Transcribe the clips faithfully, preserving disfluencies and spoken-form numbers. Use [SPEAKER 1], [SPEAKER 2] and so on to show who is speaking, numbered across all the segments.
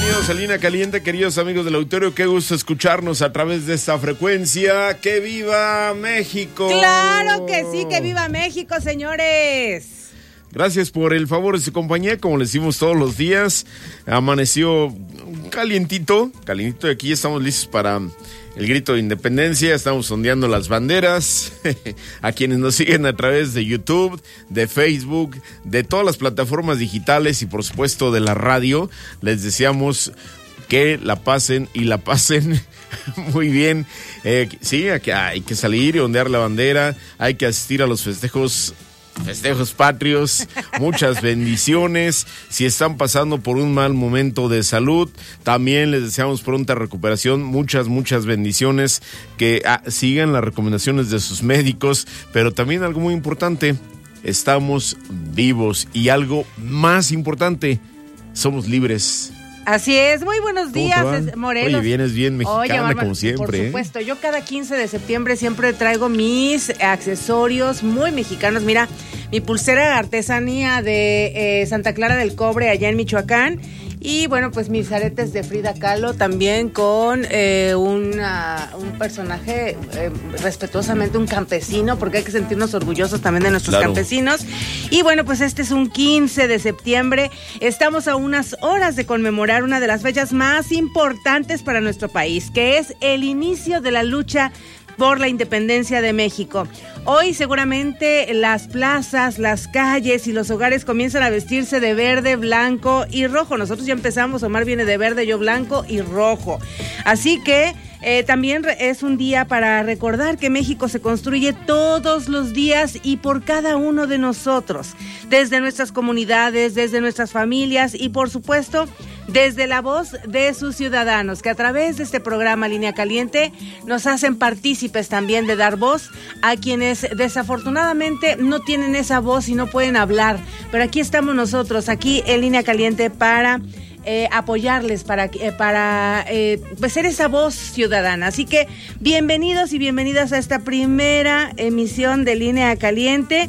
[SPEAKER 1] Bienvenidos a Línea Caliente, queridos amigos del auditorio. Qué gusto escucharnos a través de esta frecuencia. ¡Que viva México!
[SPEAKER 2] ¡Claro que sí! ¡Que viva México, señores!
[SPEAKER 1] Gracias por el favor de su compañía, como les decimos todos los días. Amaneció calientito, calientito, y aquí estamos listos para el grito de independencia. Estamos sondeando las banderas. A quienes nos siguen a través de YouTube, de Facebook, de todas las plataformas digitales y por supuesto de la radio, les deseamos que la pasen y la pasen muy bien. Eh, sí, hay que, hay que salir y ondear la bandera, hay que asistir a los festejos Festejos patrios, muchas bendiciones. Si están pasando por un mal momento de salud, también les deseamos pronta recuperación. Muchas, muchas bendiciones. Que ah, sigan las recomendaciones de sus médicos. Pero también algo muy importante, estamos vivos. Y algo más importante, somos libres.
[SPEAKER 2] Así es, muy buenos días, Morelos.
[SPEAKER 1] Oye, vienes bien mexicana,
[SPEAKER 2] Oye, mamá,
[SPEAKER 1] como siempre.
[SPEAKER 2] Por supuesto, ¿eh? Yo cada quince de septiembre siempre traigo mis accesorios muy mexicanos. Mira, mi pulsera de artesanía de eh, Santa Clara del Cobre, allá en Michoacán. Y bueno, pues mis aretes de Frida Kahlo también con eh, una, un personaje eh, respetuosamente un campesino, porque hay que sentirnos orgullosos también de nuestros claro. campesinos. Y bueno, pues este es un quince de septiembre. Estamos a unas horas de conmemorar una de las fechas más importantes para nuestro país, que es el inicio de la lucha por la independencia de México. Hoy seguramente las plazas, las calles y los hogares comienzan a vestirse de verde, blanco y rojo. Nosotros ya empezamos, Omar viene de verde, yo blanco y rojo. Así que eh, también es un día para recordar que México se construye todos los días y por cada uno de nosotros, desde nuestras comunidades, desde nuestras familias y por supuesto desde la voz de sus ciudadanos, que a través de este programa Línea Caliente nos hacen partícipes también de dar voz a quienes desafortunadamente no tienen esa voz y no pueden hablar. Pero aquí estamos nosotros, aquí en Línea Caliente para eh, apoyarles, para, eh, para eh, pues ser esa voz ciudadana. Así que bienvenidos y bienvenidas a esta primera emisión de Línea Caliente.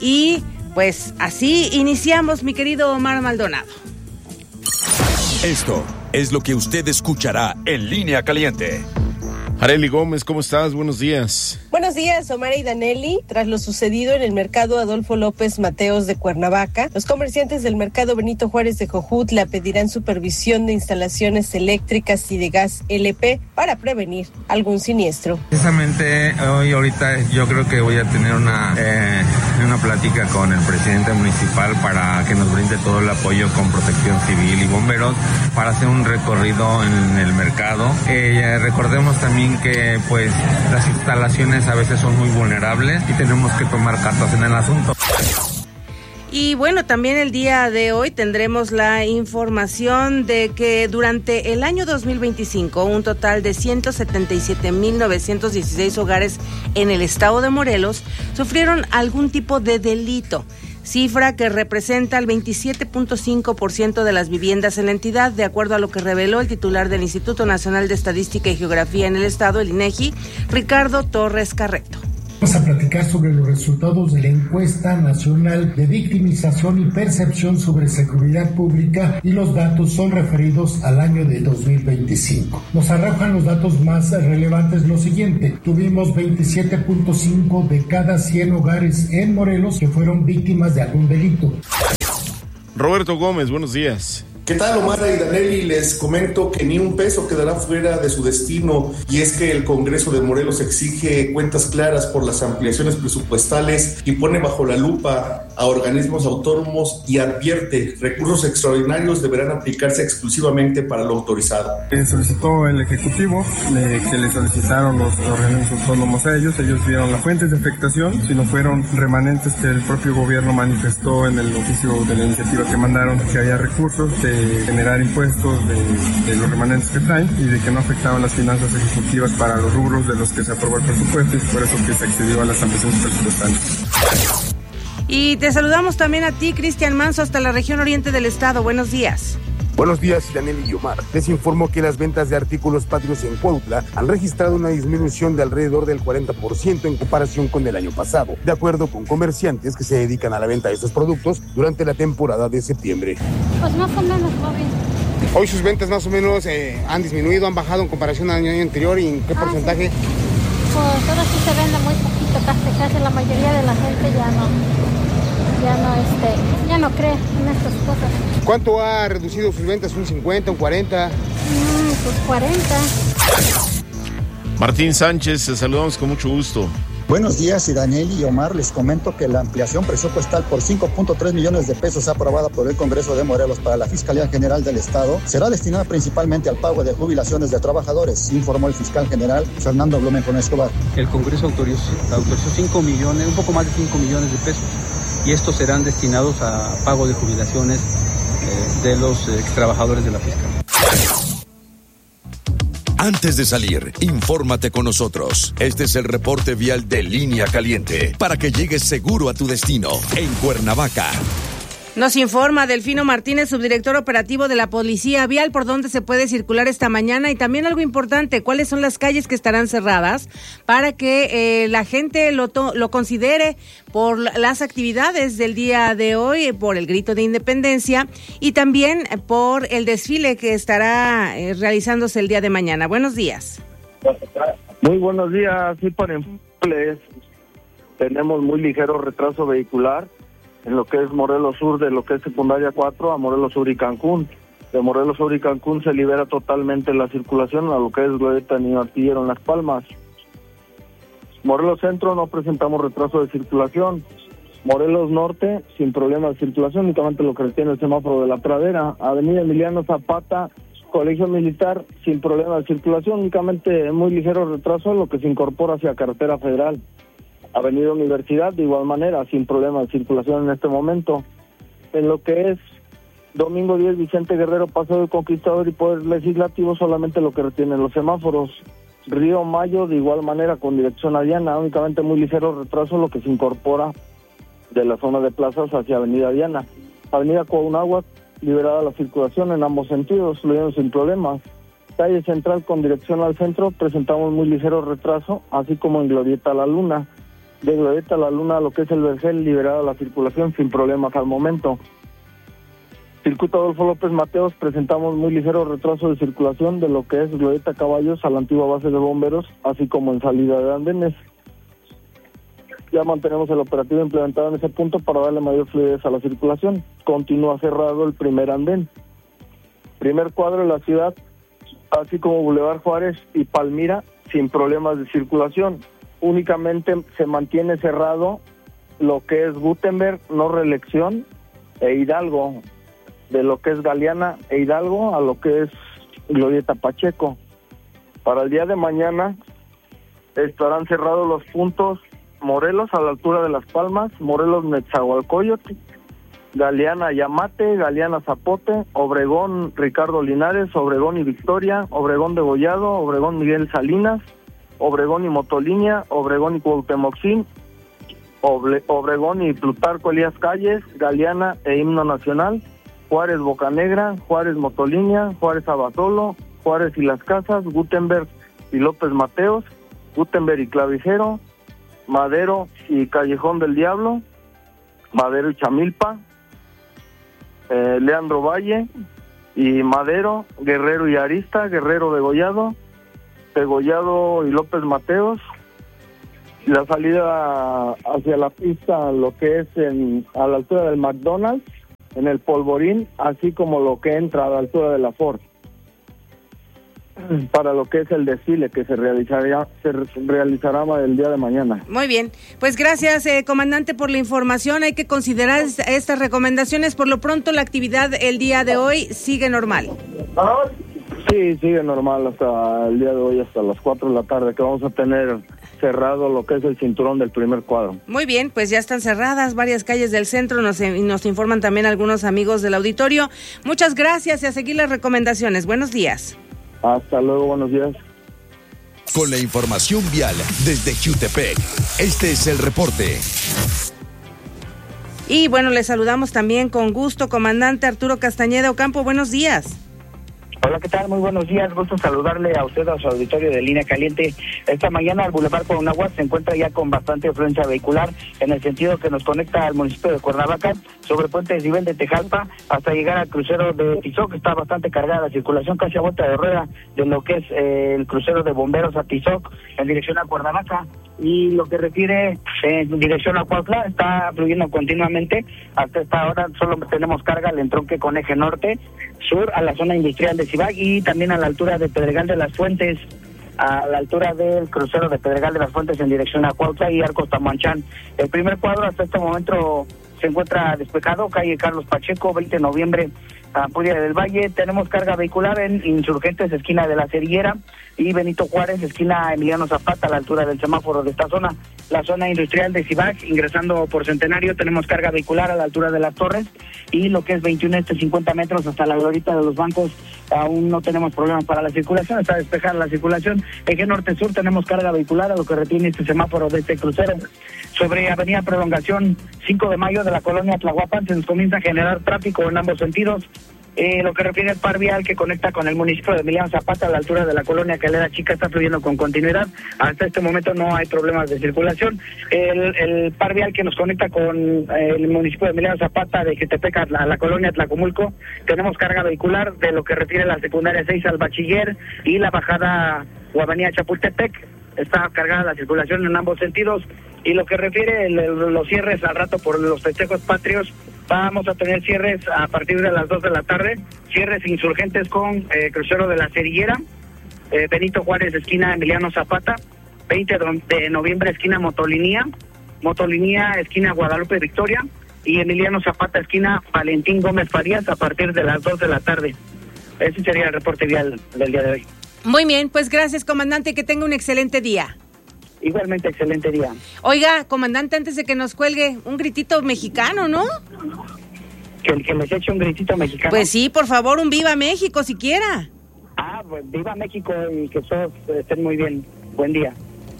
[SPEAKER 2] Y pues así iniciamos, mi querido Omar Maldonado.
[SPEAKER 3] Esto es lo que usted escuchará en Línea Caliente.
[SPEAKER 1] Arely Gómez, ¿cómo estás? Buenos días.
[SPEAKER 4] Buenos días, Omar y Danelli. Tras lo sucedido en el mercado Adolfo López Mateos de Cuernavaca, los comerciantes del mercado Benito Juárez de Jojutla pedirán supervisión de instalaciones eléctricas y de gas L P para prevenir algún siniestro.
[SPEAKER 5] Precisamente hoy, ahorita, yo creo que voy a tener una, eh, una plática con el presidente municipal para que nos brinde todo el apoyo con protección civil y bomberos para hacer un recorrido en el mercado. Eh, recordemos también que pues las instalaciones a veces son muy vulnerables y tenemos que tomar cartas en el asunto.
[SPEAKER 2] Y bueno, también el día de hoy tendremos la información de que durante el año dos mil veinticinco un total de ciento setenta y siete mil novecientos dieciséis hogares en el estado de Morelos sufrieron algún tipo de delito, cifra que representa el veintisiete punto cinco por ciento de las viviendas en la entidad, de acuerdo a lo que reveló el titular del Instituto Nacional de Estadística y Geografía en el estado, el INEGI, Ricardo Torres Carreto.
[SPEAKER 6] Vamos a platicar sobre los resultados de la encuesta nacional de victimización y percepción sobre seguridad pública, y los datos son referidos al año de dos mil veinticinco. Nos arrojan los datos más relevantes lo siguiente: tuvimos veintisiete punto cinco de cada cien hogares en Morelos que fueron víctimas de algún delito.
[SPEAKER 1] Roberto Gómez, buenos días.
[SPEAKER 7] ¿Qué tal, Omar y Danelli? Les comento que ni un peso quedará fuera de su destino, y es que el Congreso de Morelos exige cuentas claras por las ampliaciones presupuestales y pone bajo la lupa a organismos autónomos y advierte: recursos extraordinarios deberán aplicarse exclusivamente para lo autorizado.
[SPEAKER 8] Eh, solicitó el Ejecutivo eh, que le solicitaron los organismos autónomos a ellos. Ellos vieron las fuentes de afectación, si no fueron remanentes que el propio gobierno manifestó en el oficio de la iniciativa que mandaron, que había recursos de generar impuestos de, de los remanentes que traen y de que no afectaban las finanzas ejecutivas para los rubros de los que se aprobó el presupuesto, y por eso que se accedió a las ampliaciones presupuestarias.
[SPEAKER 2] Y te saludamos también a ti, Cristian Manso, hasta la región oriente del estado. Buenos días.
[SPEAKER 9] Buenos días, Daniel y Omar. Les informo que las ventas de artículos patrios en Cuautla han registrado una disminución de alrededor del cuarenta por ciento en comparación con el año pasado, de acuerdo con comerciantes que se dedican a la venta de estos productos durante la temporada de septiembre.
[SPEAKER 10] Pues más o menos, joven. Hoy sus ventas más o menos eh, han disminuido, han bajado en comparación al año anterior. ¿Y en qué ah, porcentaje?
[SPEAKER 11] Sí. Pues ahora sí se vende muy poquito, casi, casi la mayoría de la gente ya no, ya no, este, ya no cree en estas cosas.
[SPEAKER 10] ¿Cuánto ha reducido sus ventas? ¿Un cincuenta, un cuarenta?
[SPEAKER 11] Mm, pues cuarenta.
[SPEAKER 1] Martín Sánchez, te saludamos con mucho gusto.
[SPEAKER 12] Buenos días, Iraneli y Omar. Les comento que la ampliación presupuestal por cinco punto tres millones de pesos aprobada por el Congreso de Morelos para la Fiscalía General del Estado será destinada principalmente al pago de jubilaciones de trabajadores, informó el fiscal general Fernando Blumenthal Escobar.
[SPEAKER 13] El Congreso autorizó, autorizó cinco millones, un poco más de cinco millones de pesos, y estos serán destinados a pago de jubilaciones eh, de los eh, trabajadores de la Fiscalía.
[SPEAKER 3] Antes de salir, infórmate con nosotros. Este es el reporte vial de Línea Caliente para que llegues seguro a tu destino en Cuernavaca.
[SPEAKER 2] Nos informa Delfino Martínez, subdirector operativo de la Policía Vial, por dónde se puede circular esta mañana y también algo importante, cuáles son las calles que estarán cerradas para que eh, la gente lo, to- lo considere por las actividades del día de hoy, por el grito de independencia y también por el desfile que estará eh, realizándose el día de mañana. Buenos días.
[SPEAKER 14] Muy buenos días. Sí, para informarles, tenemos muy ligero retraso vehicular en lo que es Morelos Sur, de lo que es secundaria cuatro a Morelos Sur y Cancún. De Morelos Sur y Cancún se libera totalmente la circulación a lo que es Glorieta Niño Artillero en Las Palmas. Morelos Centro no presentamos retraso de circulación. Morelos Norte sin problema de circulación, únicamente lo que retiene el semáforo de la Pradera. Avenida Emiliano Zapata, Colegio Militar sin problema de circulación, únicamente muy ligero retraso lo que se incorpora hacia Carretera Federal. Avenida Universidad, de igual manera, sin problema de circulación en este momento. En lo que es Domingo diez, Vicente Guerrero, Paseo del Conquistador y Poder Legislativo, solamente lo que retienen los semáforos. Río Mayo, de igual manera, con dirección a Diana, únicamente muy ligero retraso lo que se incorpora de la zona de plazas hacia Avenida Diana. Avenida Coahunáhuac, liberada la circulación en ambos sentidos, fluyendo sin problemas. Calle Central, con dirección al centro, presentamos muy ligero retraso, así como en Glorieta La Luna. De Glorieta a La Luna, lo que es el Vergel, liberada la circulación sin problemas al momento. Circuito Adolfo López Mateos, presentamos muy ligero retraso de circulación de lo que es Glorieta Caballos a la antigua base de bomberos, así como en salida de andenes. Ya mantenemos el operativo implementado en ese punto para darle mayor fluidez a la circulación. Continúa cerrado el primer andén. Primer cuadro de la ciudad, así como Boulevard Juárez y Palmira, sin problemas de circulación. Únicamente se mantiene cerrado lo que es Gutenberg, no reelección, e Hidalgo, de lo que es Galeana e Hidalgo a lo que es Glorieta Pacheco. Para el día de mañana estarán cerrados los puntos Morelos a la altura de Las Palmas, Morelos Netzahualcóyotl, Galeana Yamate, Galeana Zapote, Obregón Ricardo Linares, Obregón y Victoria, Obregón de Gollado, Obregón Miguel Salinas, Obregón y Motolinia, Obregón y Cuauhtemoxín, Oble, Obregón y Plutarco Elías Calles, Galeana e Himno Nacional, Juárez Bocanegra, Juárez Motolinia, Juárez Abasolo, Juárez y Las Casas, Gutenberg y López Mateos, Gutenberg y Clavijero, Madero y Callejón del Diablo, Madero y Chamilpa, eh, Leandro Valle y Madero, Guerrero y Arista, Guerrero Degollado, Degollado y López Mateos, la salida hacia la pista, lo que es en, a la altura del McDonald's, en el Polvorín, así como lo que entra a la altura de la Ford, para lo que es el desfile que se realizaría, se realizará el día de mañana.
[SPEAKER 2] Muy bien, pues gracias, eh, comandante, por la información. Hay que considerar estas recomendaciones. Por lo pronto, la actividad el día de hoy sigue normal.
[SPEAKER 14] Sí, sigue normal hasta el día de hoy, hasta las cuatro de la tarde, que vamos a tener cerrado lo que es el cinturón del primer cuadro.
[SPEAKER 2] Muy bien, pues ya están cerradas varias calles del centro, nos, nos informan también algunos amigos del auditorio. Muchas gracias y a seguir las recomendaciones. Buenos días.
[SPEAKER 14] Hasta luego, buenos días.
[SPEAKER 3] Con la información vial desde Jutepec, este es el reporte.
[SPEAKER 2] Y bueno, le saludamos también con gusto, comandante Arturo Castañeda Ocampo. Buenos días.
[SPEAKER 15] Hola, ¿qué tal? Muy buenos días. Gusto saludarle a usted, a su auditorio de Línea Caliente. Esta mañana el Boulevard Coronagua se encuentra ya con bastante afluencia vehicular en el sentido que nos conecta al municipio de Cuernavaca sobre Puente Desnivel de Tejalpa hasta llegar al crucero de Tizoc. Está bastante cargada la circulación, casi a vuelta de rueda de lo que es eh, el crucero de Bomberos a Tizoc en dirección a Cuernavaca. Y lo que refiere eh, en dirección a Cuautla está fluyendo continuamente. Hasta esta hora solo tenemos carga al entronque con eje norte, sur, a la zona industrial de Cibac y también a la altura de Pedregal de las Fuentes, a la altura del crucero de Pedregal de las Fuentes en dirección a Cuautla y Arcos Tamuanchán. El primer cuadro hasta este momento se encuentra despejado, calle Carlos Pacheco, veinte de noviembre, a Puria del Valle. Tenemos carga vehicular en Insurgentes, esquina de la Cerillera, y Benito Juárez, esquina Emiliano Zapata, a la altura del semáforo de esta zona. La zona industrial de Cibac, ingresando por Centenario, tenemos carga vehicular a la altura de las Torres, y lo que es veintiuno este cincuenta metros hasta la glorita de los bancos, aún no tenemos problemas para la circulación, está despejada la circulación. Eje norte-sur tenemos carga vehicular a lo que retiene este semáforo de este crucero. Sobre Avenida Prolongación cinco de mayo de la colonia Tlahuapan se nos comienza a generar tráfico en ambos sentidos. Eh, lo que refiere al par vial que conecta con el municipio de Emiliano Zapata a la altura de la colonia Calera Chica está fluyendo con continuidad. Hasta este momento no hay problemas de circulación. El, el par vial que nos conecta con eh, el municipio de Emiliano Zapata de Jetepec a la, a la colonia Tlacomulco, tenemos carga vehicular de lo que refiere a la secundaria seis al bachiller y la bajada o avenida Chapultepec. Está cargada la circulación en ambos sentidos. Y lo que refiere el, el, los cierres al rato por los festejos patrios, vamos a tener cierres a partir de las dos de la tarde, cierres insurgentes con eh, crucero de la Cerillera, eh, Benito Juárez, esquina Emiliano Zapata, veinte de noviembre, esquina Motolinía, Motolinía, esquina Guadalupe Victoria, y Emiliano Zapata, esquina Valentín Gómez Farías, a partir de las dos de la tarde. Ese sería el reporte vial del día de hoy.
[SPEAKER 2] Muy bien, pues gracias, comandante, que tenga un excelente día.
[SPEAKER 15] Igualmente, excelente día.
[SPEAKER 2] Oiga, comandante, antes de que nos cuelgue, un gritito mexicano, ¿no?
[SPEAKER 15] ¿Que, que les eche un gritito mexicano?
[SPEAKER 2] Pues sí, por favor, un Viva México, siquiera.
[SPEAKER 15] Ah, pues Viva México y que todos estén muy bien. Buen día.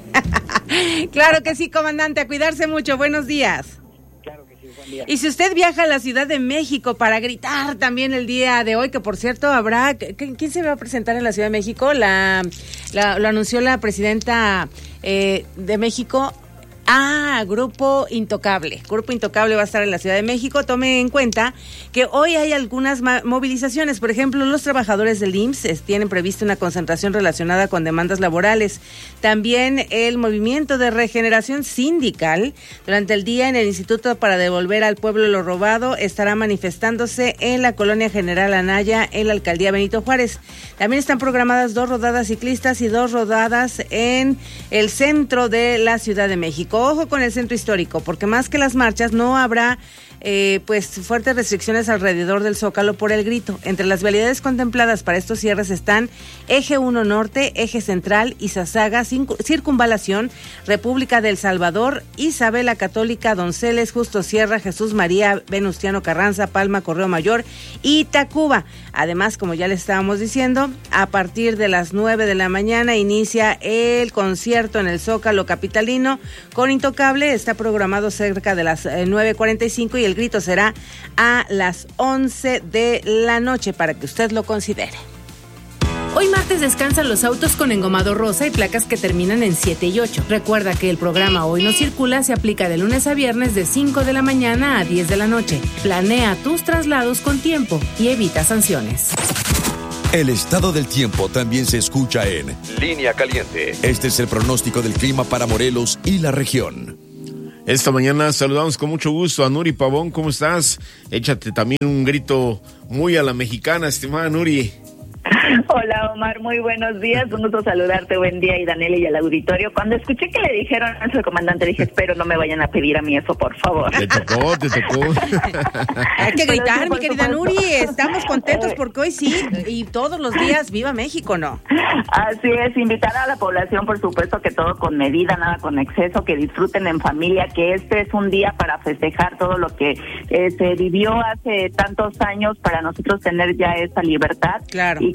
[SPEAKER 2] Claro que sí, comandante, a cuidarse mucho. Buenos días.
[SPEAKER 15] Claro que sí, buen día.
[SPEAKER 2] Y si usted viaja a la Ciudad de México para gritar también el día de hoy, que por cierto habrá... ¿Quién se va a presentar en la Ciudad de México? La, la Lo anunció la presidenta eh, de México. Ah, Grupo Intocable. Grupo Intocable va a estar en la Ciudad de México. Tome en cuenta que hoy hay algunas ma- movilizaciones. Por ejemplo, los trabajadores del I M S S tienen previsto una concentración relacionada con demandas laborales. También el Movimiento de Regeneración Sindical, durante el día en el Instituto para Devolver al Pueblo lo Robado, estará manifestándose en la Colonia General Anaya, en la Alcaldía Benito Juárez. También están programadas dos rodadas ciclistas y dos rodadas en el centro de la Ciudad de México. Ojo con el centro histórico, porque más que las marchas no habrá eh, pues fuertes restricciones alrededor del Zócalo por el grito. Entre las vialidades contempladas para estos cierres están Eje uno Norte, Eje Central, Izazaga, Circunvalación, República del Salvador, Isabela Católica, Donceles, Justo Sierra, Jesús María, Venustiano Carranza, Palma, Correo Mayor y Tacuba. Además, como ya les estábamos diciendo, a partir de las nueve de la mañana inicia el concierto en el Zócalo capitalino con Intocable. Está programado cerca de las eh, nueve cuarenta y cinco y el grito será a las once de la noche para que usted lo considere.
[SPEAKER 16] Hoy martes descansan los autos con engomado rosa y placas que terminan en siete y ocho. Recuerda que el programa Hoy no circula se aplica de lunes a viernes de cinco de la mañana a diez de la noche. Planea tus traslados con tiempo y evita sanciones.
[SPEAKER 3] El estado del tiempo también se escucha en Línea Caliente. Este es el pronóstico del clima para Morelos y la región.
[SPEAKER 1] Esta mañana saludamos con mucho gusto a Nuri Pavón. ¿Cómo estás? Échate también un grito muy a la mexicana, estimada Nuri.
[SPEAKER 17] Hola Omar, muy buenos días, un gusto saludarte, buen día, y Daniela y al auditorio. Cuando escuché que le dijeron eso al comandante, dije, espero no me vayan a pedir a mí eso, por favor.
[SPEAKER 1] Te tocó, te tocó.
[SPEAKER 2] Hay que gritar,
[SPEAKER 17] sí,
[SPEAKER 2] mi querida
[SPEAKER 17] supuesto.
[SPEAKER 2] Nuri, estamos contentos porque hoy sí, y todos los días, ¡viva México!, ¿no?
[SPEAKER 17] Así es, invitar a la población, por supuesto, que todo con medida, nada con exceso, que disfruten en familia, que este es un día para festejar todo lo que eh, se vivió hace tantos años, para nosotros tener ya esa libertad.
[SPEAKER 2] Claro.
[SPEAKER 17] Y que hay que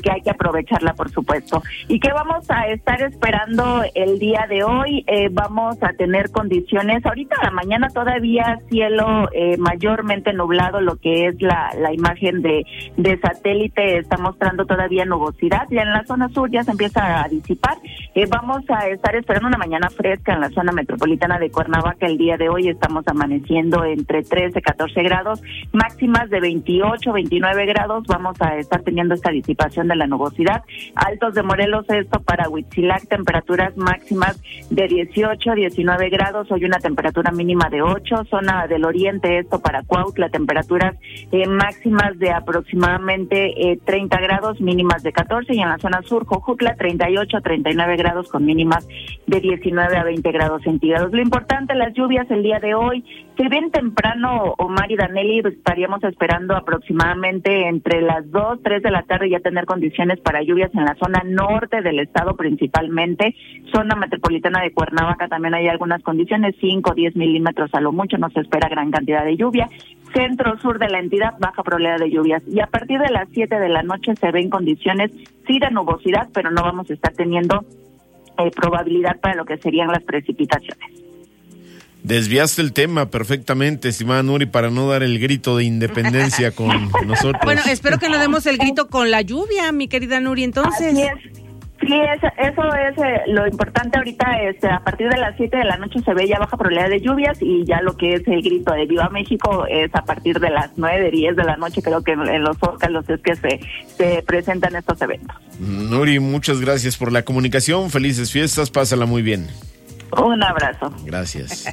[SPEAKER 17] aprovecharla, por supuesto. ¿Y qué vamos a estar esperando el día de hoy? Eh, vamos a tener condiciones, ahorita a la mañana todavía cielo eh, mayormente nublado, lo que es la, la imagen de, de satélite está mostrando todavía nubosidad, ya en la zona sur ya se empieza a disipar. Eh, vamos a estar esperando una mañana fresca en la zona metropolitana de Cuernavaca. El día de hoy estamos amaneciendo entre trece, catorce grados, máximas de veintiocho, veintinueve grados. Vamos a estar teniendo esta disipación de la nubosidad. Altos de Morelos, esto para Huitzilac, temperaturas máximas de dieciocho, diecinueve grados, hoy una temperatura mínima de ocho. Zona del oriente, esto para Cuautla, temperaturas eh, máximas de aproximadamente eh, treinta grados, mínimas de catorce, y en la zona sur, Jojutla, treinta y ocho, treinta y nueve grados con mínimas de diecinueve a veinte grados centígrados. Lo importante, las lluvias el día de hoy, si bien temprano, Omar y Danelli, estaríamos esperando aproximadamente entre las dos, tres de la tarde ya tener condiciones para lluvias en la zona norte del estado principalmente, zona metropolitana de Cuernavaca también hay algunas condiciones, cinco, diez milímetros a lo mucho, no se espera gran cantidad de lluvia. Centro sur de la entidad, baja probabilidad de lluvias, y a partir de las siete de la noche se ven condiciones sí de nubosidad, pero no vamos a estar teniendo eh, probabilidad para lo que serían las precipitaciones.
[SPEAKER 1] Desviaste el tema perfectamente, estimada Nuri, para no dar el grito de independencia con nosotros.
[SPEAKER 2] Bueno, espero que no demos el grito con la lluvia, mi querida Nuri, entonces.
[SPEAKER 17] Así es. Sí, eso, eso es eh, lo importante ahorita, es, a partir de las siete de la noche se ve ya baja probabilidad de lluvias, y ya lo que es el grito de Viva México es a partir de las nueve, diez de la noche, creo que en, en los Zócalos es que se, se presentan estos eventos.
[SPEAKER 1] Nuri, muchas gracias por la comunicación, felices fiestas, pásala muy bien.
[SPEAKER 17] Un abrazo.
[SPEAKER 1] Gracias.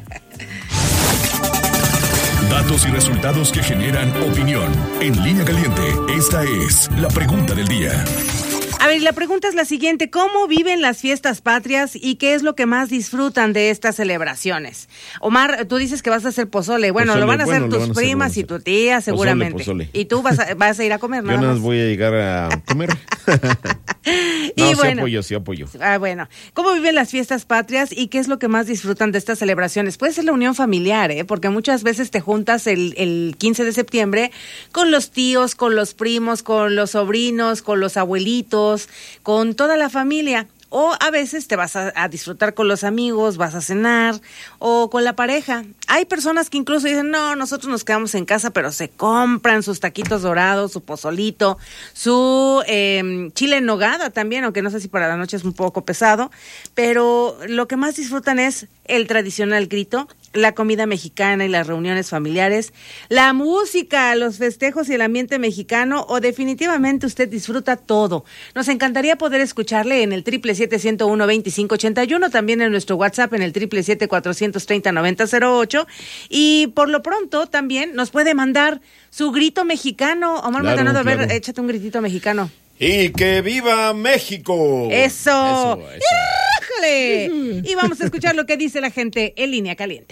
[SPEAKER 3] Datos y resultados que generan opinión. En Línea Caliente, esta es la pregunta del día.
[SPEAKER 2] A ver, la pregunta es la siguiente: ¿cómo viven las fiestas patrias y qué es lo que más disfrutan de estas celebraciones? Omar, tú dices que vas a hacer pozole. Bueno, pozole, lo van a hacer bueno, tus primas hacer, y tu tía seguramente. Pozole, pozole. Y tú vas a, vas a ir a comer, ¿no?
[SPEAKER 1] Yo nada más voy a llegar a comer. No, y bueno, sí apoyo, sí apoyo.
[SPEAKER 2] Ah, bueno, ¿cómo viven las fiestas patrias y qué es lo que más disfrutan de estas celebraciones? Puede ser la unión familiar, ¿eh? Porque muchas veces te juntas el, el quince de septiembre con los tíos, con los primos, con los sobrinos, con los abuelitos, con toda la familia. O a veces te vas a, a disfrutar con los amigos, vas a cenar, o con la pareja. Hay personas que incluso dicen, no, nosotros nos quedamos en casa, pero se compran sus taquitos dorados, su pozolito, su eh, chile en nogada también, aunque no sé si para la noche es un poco pesado, pero lo que más disfrutan es el tradicional grito, la comida mexicana y las reuniones familiares, la música, los festejos y el ambiente mexicano, o definitivamente usted disfruta todo. Nos encantaría poder escucharle en el triple siete, ciento uno, veinticinco ochenta y uno, también en nuestro WhatsApp en el triple siete, cuatrocientos treinta, noventa cero ocho, y por lo pronto también nos puede mandar su grito mexicano. Omar claro, Maldonado, claro. A ver, échate un gritito mexicano.
[SPEAKER 1] ¡Y que viva México!
[SPEAKER 2] ¡Eso! eso, eso. ¡Híjole! Y vamos a escuchar lo que dice la gente en Línea Caliente.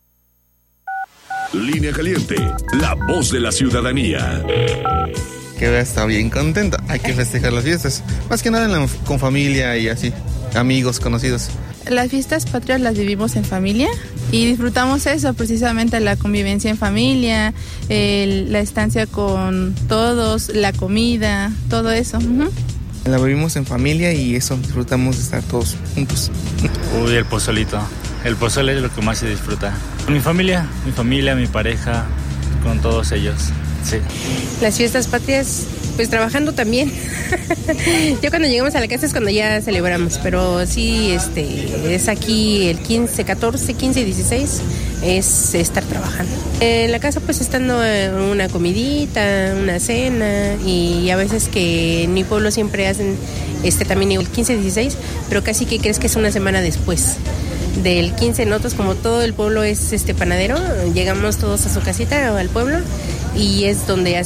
[SPEAKER 3] Línea Caliente, la voz de la ciudadanía.
[SPEAKER 18] Que está bien contenta, hay que festejar las fiestas, más que nada en la, con familia y así, amigos, conocidos.
[SPEAKER 19] Las fiestas patrias las vivimos en familia y disfrutamos eso, precisamente la convivencia en familia, el, la estancia con todos, la comida, todo eso. Uh-huh.
[SPEAKER 18] La vivimos en familia y eso, disfrutamos de estar todos juntos.
[SPEAKER 20] Uy, el pozolito, el pozole es lo que más se disfruta. Con mi familia, mi familia, mi pareja, con todos ellos. Sí.
[SPEAKER 21] Las fiestas patrias, pues trabajando también. Ya cuando llegamos a la casa es cuando ya celebramos, pero sí, este, es aquí el quince, catorce, quince y dieciséis, es estar trabajando. En la casa pues estando una comidita, una cena, y a veces que en mi pueblo siempre hacen este también el quince, dieciséis, pero casi que crees que es una semana después. Del quince, nosotros como todo el pueblo es este panadero, llegamos todos a su casita o al pueblo y es donde